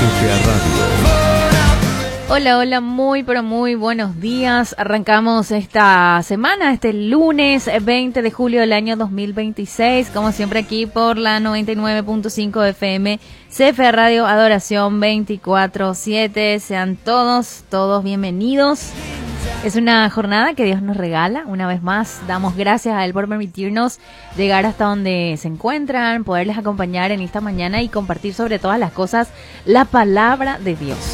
CFA Radio. Hola, hola, muy pero muy buenos días. Arrancamos esta semana, este lunes 20 de julio del año 2026, como siempre aquí por la 99.5 FM, CFA Radio, Adoración 24/7. Sean todos bienvenidos. Es una jornada que Dios nos regala. Una vez más, damos gracias a Él por permitirnos llegar hasta donde se encuentran, poderles acompañar en esta mañana y compartir sobre todas las cosas la palabra de Dios.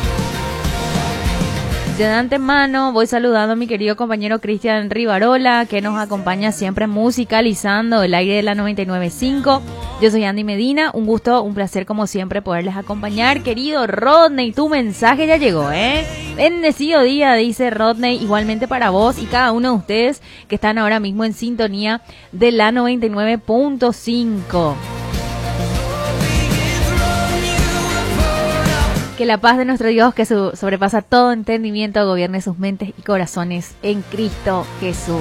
De antemano voy saludando a mi querido compañero Cristian Rivarola, que nos acompaña siempre musicalizando el aire de la 99.5. Yo soy Andy Medina, un gusto, un placer como siempre poderles acompañar. Querido Rodney, tu mensaje ya llegó, Bendecido día, dice Rodney, igualmente para vos y cada uno de ustedes que están ahora mismo en sintonía de la 99.5. Que la paz de nuestro Dios, que sobrepasa todo entendimiento, gobierne sus mentes y corazones en Cristo Jesús.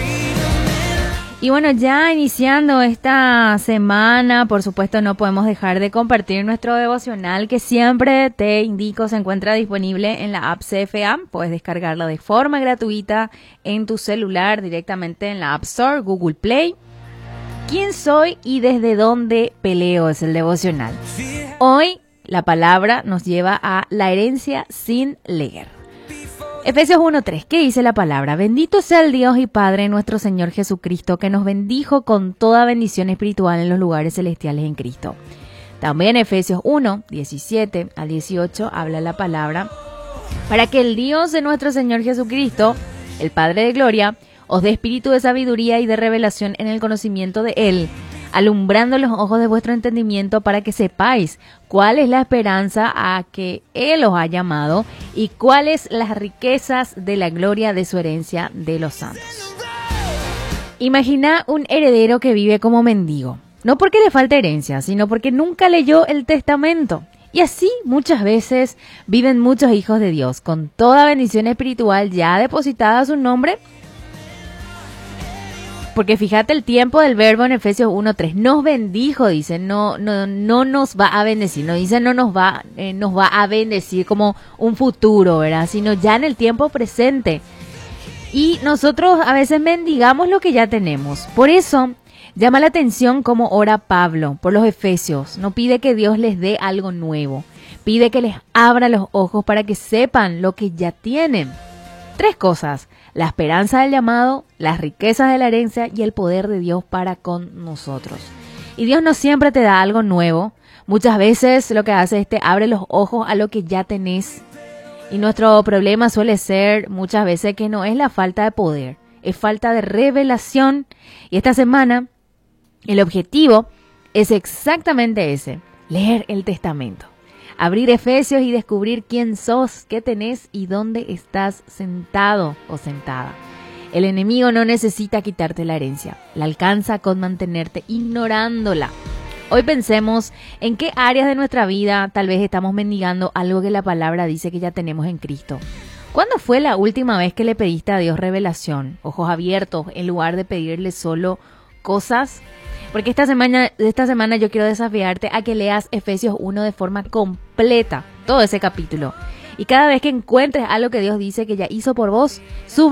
Y bueno, ya iniciando esta semana, por supuesto no podemos dejar de compartir nuestro devocional, que siempre te indico se encuentra disponible en la app CFA. Puedes descargarlo de forma gratuita en tu celular, directamente en la App Store, Google Play. ¿Quién soy y desde dónde peleo? Es el devocional. Hoy la palabra nos lleva a la herencia sin leer. Efesios 1:3, ¿qué dice la palabra? Bendito sea el Dios y Padre nuestro Señor Jesucristo, que nos bendijo con toda bendición espiritual en los lugares celestiales en Cristo. También Efesios 1:17 al 18 habla la palabra, para que el Dios de nuestro Señor Jesucristo, el Padre de gloria, os dé espíritu de sabiduría y de revelación en el conocimiento de Él, alumbrando los ojos de vuestro entendimiento para que sepáis cuál es la esperanza a que Él os ha llamado y cuáles las riquezas de la gloria de su herencia de los santos. Imagina un heredero que vive como mendigo, no porque le falta herencia, sino porque nunca leyó el testamento. Y así muchas veces viven muchos hijos de Dios, con toda bendición espiritual ya depositada a su nombre. Porque fíjate el tiempo del verbo en Efesios 1:3. Nos bendijo, dice, no nos va a bendecir. No dice nos va a bendecir como un futuro, ¿verdad? Sino ya en el tiempo presente. Y nosotros a veces mendigamos lo que ya tenemos. Por eso llama la atención cómo ora Pablo por los efesios. No pide que Dios les dé algo nuevo. Pide que les abra los ojos para que sepan lo que ya tienen. 3 cosas: la esperanza del llamado, las riquezas de la herencia y el poder de Dios para con nosotros. Y Dios no siempre te da algo nuevo. Muchas veces lo que hace es te abre los ojos a lo que ya tenés. Y nuestro problema suele ser muchas veces que no es la falta de poder, es falta de revelación. Y esta semana el objetivo es exactamente ese: leer el testamento. Abrir Efesios y descubrir quién sos, qué tenés y dónde estás sentado o sentada. El enemigo no necesita quitarte la herencia, la alcanza con mantenerte ignorándola. Hoy pensemos en qué áreas de nuestra vida tal vez estamos mendigando algo que la palabra dice que ya tenemos en Cristo. ¿Cuándo fue la última vez que le pediste a Dios revelación, ojos abiertos, en lugar de pedirle solo cosas? Porque esta semana yo quiero desafiarte a que leas Efesios 1 de forma completa, todo ese capítulo. Y cada vez que encuentres algo que Dios dice que ya hizo por vos,